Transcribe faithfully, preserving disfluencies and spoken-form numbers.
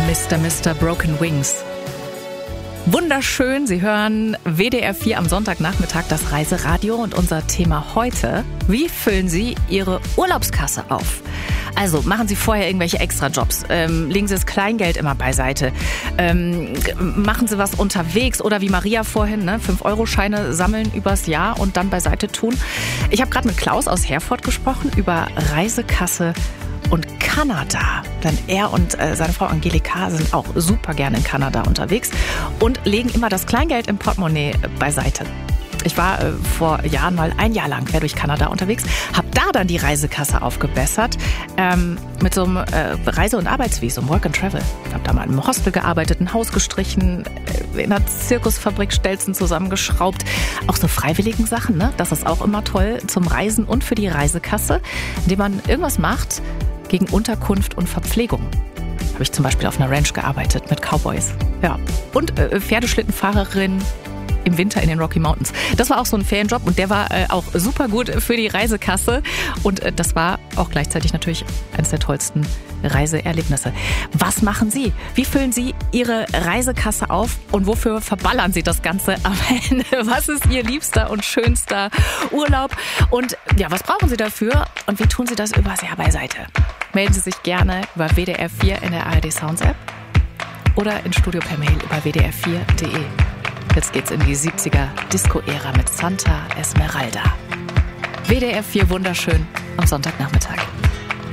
Mister Mister Broken Wings. Wunderschön, Sie hören W D R vier am Sonntagnachmittag, das Reiseradio, und unser Thema heute: Wie füllen Sie Ihre Urlaubskasse auf? Also machen Sie vorher irgendwelche Extrajobs, ähm, legen Sie das Kleingeld immer beiseite, ähm, machen Sie was unterwegs oder wie Maria vorhin, ne, fünf Euro Scheine sammeln übers Jahr und dann beiseite tun. Ich habe gerade mit Klaus aus Herford gesprochen über Reisekasse und Kanada. Denn er und äh, seine Frau Angelika sind auch super gerne in Kanada unterwegs und legen immer das Kleingeld im Portemonnaie beiseite. Ich war äh, vor Jahren mal ein Jahr lang quer durch Kanada unterwegs, habe da dann die Reisekasse aufgebessert ähm, mit so einem äh, Reise- und Arbeitsvisum, Work and Travel. Ich habe da mal im Hostel gearbeitet, ein Haus gestrichen, äh, in einer Zirkusfabrik Stelzen zusammengeschraubt. Auch so freiwilligen Sachen, ne? Das ist auch immer toll zum Reisen und für die Reisekasse, indem man irgendwas macht gegen Unterkunft und Verpflegung. Habe ich zum Beispiel auf einer Ranch gearbeitet mit Cowboys. Ja. Und äh, Pferdeschlittenfahrerin im Winter in den Rocky Mountains. Das war auch so ein Ferienjob und der war äh, auch super gut für die Reisekasse. Und äh, das war auch gleichzeitig natürlich eines der tollsten Reiseerlebnisse. Was machen Sie? Wie füllen Sie Ihre Reisekasse auf und wofür verballern Sie das Ganze am Ende? Was ist Ihr liebster und schönster Urlaub? Und ja, was brauchen Sie dafür? Und wie tun Sie das übers Jahr beiseite? Melden Sie sich gerne über W D R vier in der A R D Sounds App oder ins Studio per Mail über w d r vier punkt d e. Jetzt geht's in die siebziger Disco-Ära mit Santa Esmeralda. W D R vier wunderschön am Sonntagnachmittag.